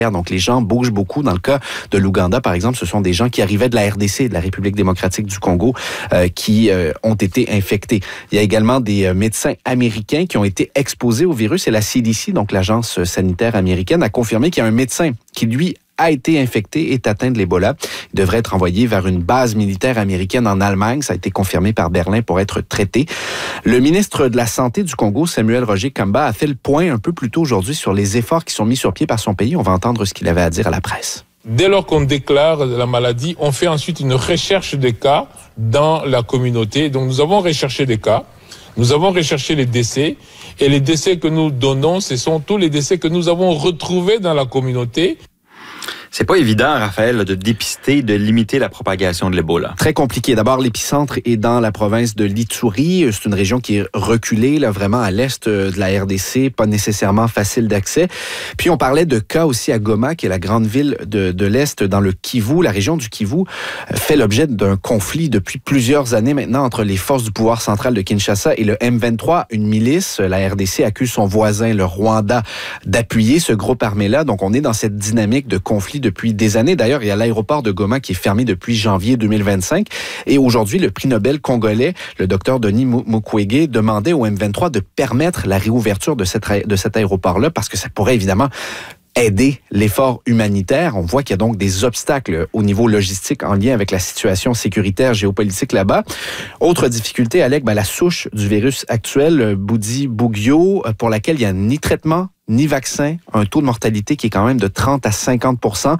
Donc, les gens bougent beaucoup. Dans le cas de l'Ouganda, par exemple, ce sont des gens qui arrivaient de la RDC, de la République démocratique du Congo, qui ont été infectés. Il y a également des médecins américains qui ont été exposés au virus et la CDC, donc l'agence sanitaire américaine, a confirmé qu'il y a un médecin qui, lui, a été infecté, est atteint de l'Ebola. Il devrait être envoyé vers une base militaire américaine en Allemagne. Ça a été confirmé par Berlin pour être traité. Le ministre de la Santé du Congo, Samuel Roger Kamba, a fait le point un peu plus tôt aujourd'hui sur les efforts qui sont mis sur pied par son pays. On va entendre ce qu'il avait à dire à la presse. Dès lors qu'on déclare la maladie, on fait ensuite une recherche des cas dans la communauté. Donc nous avons recherché des cas, nous avons recherché les décès, et les décès que nous donnons, ce sont tous les décès que nous avons retrouvés dans la communauté. C'est pas évident, Raphaël, de dépister, de limiter la propagation de l'Ebola. Très compliqué. D'abord, l'épicentre est dans la province de l'Ituri. C'est une région qui est reculée, là, vraiment à l'est de la RDC, pas nécessairement facile d'accès. Puis, on parlait de cas aussi à Goma, qui est la grande ville de l'est dans le Kivu. La région du Kivu fait l'objet d'un conflit depuis plusieurs années maintenant entre les forces du pouvoir central de Kinshasa et le M23, une milice. La RDC accuse son voisin, le Rwanda, d'appuyer ce groupe armé-là. Donc, on est dans cette dynamique de conflit depuis des années. D'ailleurs, il y a l'aéroport de Goma qui est fermé depuis janvier 2025. Et aujourd'hui, le prix Nobel congolais, le docteur Denis Mukwege, demandait au M23 de permettre la réouverture de cet aéroport-là parce que ça pourrait évidemment aider l'effort humanitaire. On voit qu'il y a donc des obstacles au niveau logistique en lien avec la situation sécuritaire géopolitique là-bas. Autre difficulté, Alec, la souche du virus actuel, Bundibugyo, pour laquelle il n'y a ni traitement, ni vaccin, un taux de mortalité qui est quand même de 30 à 50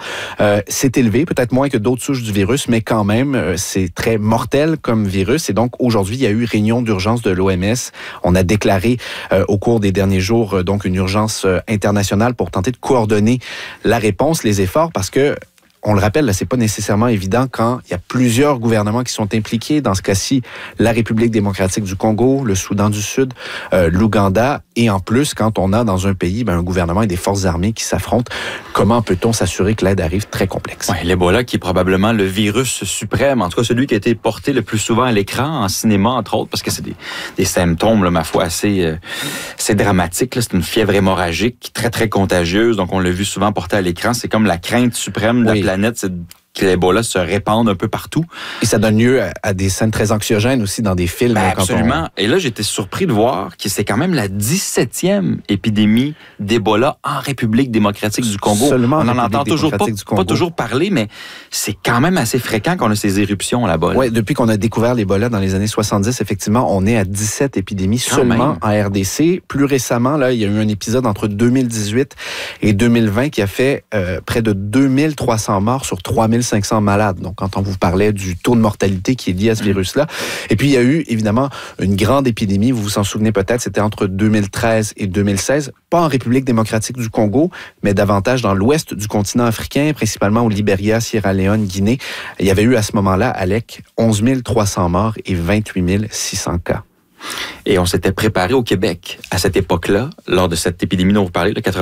%. C'est élevé, peut-être moins que d'autres souches du virus, mais quand même, c'est très mortel comme virus. Et donc, aujourd'hui, il y a eu réunion d'urgence de l'OMS. On a déclaré au cours des derniers jours donc une urgence internationale pour tenter de coordonner la réponse, les efforts, parce que on le rappelle, là, c'est pas nécessairement évident quand il y a plusieurs gouvernements qui sont impliqués. Dans ce cas-ci, la République démocratique du Congo, le Soudan du Sud, l'Ouganda. Et en plus, quand on a dans un pays un gouvernement et des forces armées qui s'affrontent, comment peut-on s'assurer que l'aide arrive? Très complexe. Ouais, l'Ebola qui est probablement le virus suprême, en tout cas celui qui a été porté le plus souvent à l'écran, en cinéma entre autres, parce que c'est des symptômes, là, ma foi, assez dramatiques. Là. C'est une fièvre hémorragique très, très contagieuse. Donc, on l'a vu souvent porté à l'écran. C'est comme la crainte suprême de la planète, c'est que l'Ebola se répande un peu partout. Et ça donne lieu à des scènes très anxiogènes aussi dans des films. Absolument. Et là, j'étais surpris de voir que c'est quand même la 17e épidémie d'Ebola en République démocratique du Congo. Seulement on n'en entend toujours pas toujours parler, mais c'est quand même assez fréquent qu'on a ces éruptions là-bas. Oui, depuis qu'on a découvert l'Ebola dans les années 70, effectivement, on est à 17 épidémies seulement en RDC. Plus récemment, là, il y a eu un épisode entre 2018 et 2020 qui a fait près de 2300 morts sur 3500 malades. Donc, quand on vous parlait du taux de mortalité qui est lié à ce virus-là. Et puis, il y a eu, évidemment, une grande épidémie. Vous vous en souvenez peut-être, c'était entre 2013 et 2016. Pas en République démocratique du Congo, mais davantage dans l'ouest du continent africain, principalement au Libéria, Sierra Leone, Guinée. Il y avait eu à ce moment-là, Alec, 11 300 morts et 28 600 cas. Et on s'était préparé au Québec à cette époque-là, lors de cette épidémie dont vous parlez, le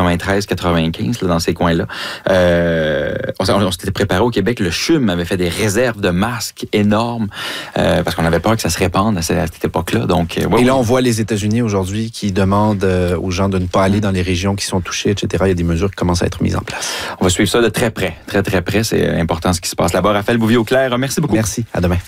93-95, dans ces coins-là. On s'était préparé au Québec. Le CHUM avait fait des réserves de masques énormes parce qu'on avait peur que ça se répande à cette époque-là. Donc, et là, on voit les États-Unis aujourd'hui qui demandent aux gens de ne pas aller dans les régions qui sont touchées, etc. Il y a des mesures qui commencent à être mises en place. On va suivre ça de très près. Très, très près. C'est important ce qui se passe là-bas. Raphaël Bouvier-Auclair, merci beaucoup. Merci. À demain.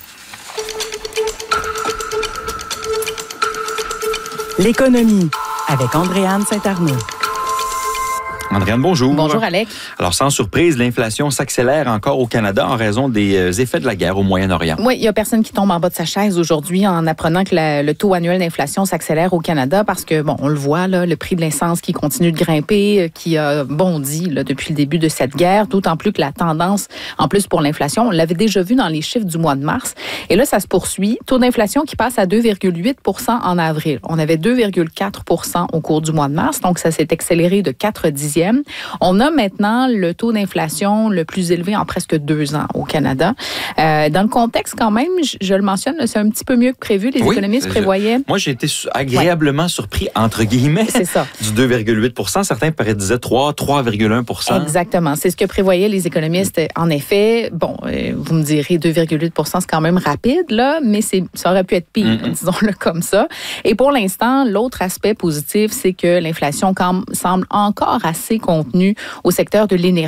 L'économie avec Andréane Saint-Arnaud. Andréane, bonjour. Bonjour, Alec. Alors, sans surprise, l'inflation s'accélère encore au Canada en raison des effets de la guerre au Moyen-Orient. Oui, il n'y a personne qui tombe en bas de sa chaise aujourd'hui en apprenant que le taux annuel d'inflation s'accélère au Canada parce que, on le voit, là, le prix de l'essence qui continue de grimper, qui a bondi là, depuis le début de cette guerre, d'autant plus que la tendance, en plus pour l'inflation, on l'avait déjà vu dans les chiffres du mois de mars. Et là, ça se poursuit. Taux d'inflation qui passe à 2,8 % en avril. On avait 2,4 % au cours du mois de mars, donc ça s'est accéléré de 4 dixièmes. On a maintenant le taux d'inflation le plus élevé en presque 2 ans au Canada. Dans le contexte, quand même, je le mentionne, c'est un petit peu mieux que prévu. Les économistes prévoyaient... Moi, j'ai été agréablement surpris, entre guillemets, c'est ça. Du 2,8 %. Certains disaient 3,1 %. Exactement. C'est ce que prévoyaient les économistes. En effet, vous me direz 2,8 % c'est quand même rapide, là, mais ça aurait pu être pire, disons-le comme ça. Et pour l'instant, l'autre aspect positif, c'est que l'inflation semble encore assez contenue au secteur de l'énergie.